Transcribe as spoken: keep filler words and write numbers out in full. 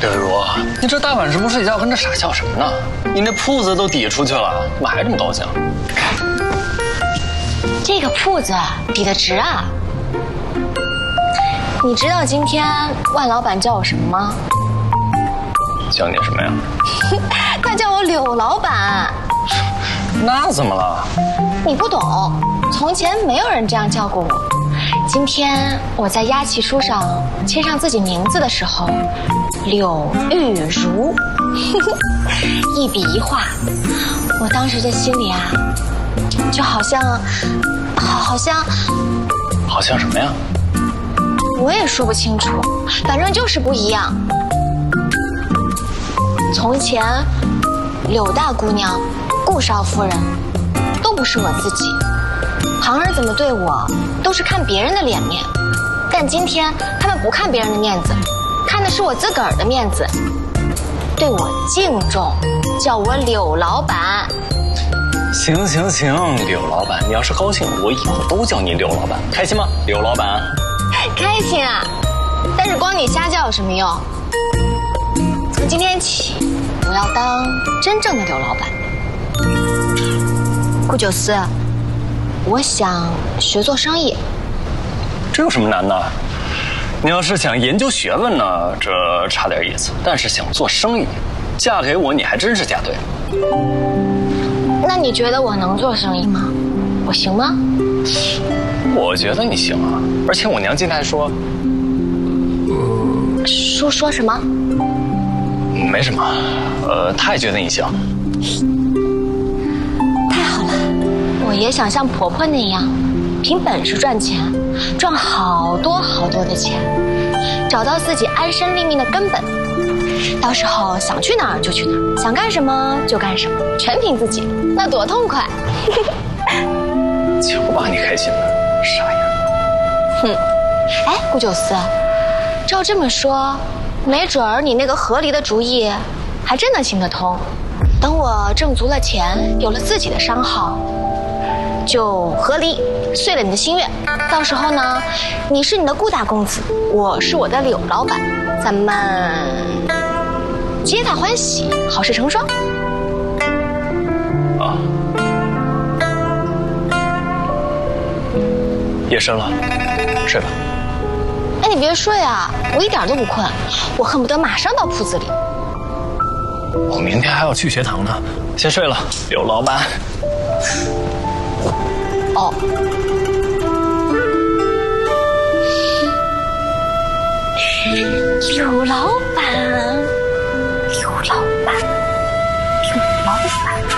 刘玉茹，你这大晚上不睡觉，跟这傻笑什么呢？你那铺子都抵出去了，怎么还这么高兴？ 这个铺子抵得值啊！你知道今天万老板叫我什么吗？ 叫你什么呀？ 他叫我柳老板。 那怎么了？ 你不懂，从前没有人这样叫过我。今天我在押契书上签上自己名字的时候，柳玉茹，一笔一画，我当时这心里啊，就好像，好好像， 好像什么呀？ 我也说不清楚，反正就是不一样。从前，柳大姑娘、顾少夫人，都不是我自己。旁人怎么对我，都是看别人的脸面。但今天他们不看别人的面子，看的是我自个儿的面子，对我敬重，叫我柳老板。 行行行，柳老板，你要是高兴，我以后都叫你柳老板，开心吗？柳老板， 开心啊！但是光你瞎叫有什么用？从今天起，我要当真正的柳老板。顾九思，我想学做生意。 这有什么难的？你要是想研究学问呢，这差点意思；但是想做生意，嫁给我你还真是嫁对了。 那你觉得我能做生意吗？我行吗？ 我觉得你行啊，而且我娘今天还说， 说说什么？ 没什么，呃，她也觉得你行。 太好了，我也想像婆婆那样，凭本事赚钱，赚好多好多的钱，找到自己安身立命的根本。到时候想去哪儿就去哪儿，想干什么就干什么，全凭自己，那多痛快！ 瞧把你开心的，傻呀！ 哼，哎，顾九思，照这么说，没准儿你那个和离的主意还真能行得通。等我挣足了钱，有了自己的商号，就和离，遂了你的心愿。到时候呢，你是你的顾大公子，我是我的柳老板，咱们皆大欢喜，好事成双。 啊，夜深了，睡吧。 哎，你别睡啊，我一点都不困，我恨不得马上到铺子里。 我明天还要去学堂呢，先睡了，柳老板。 哦。柳老板，柳老板，柳老板。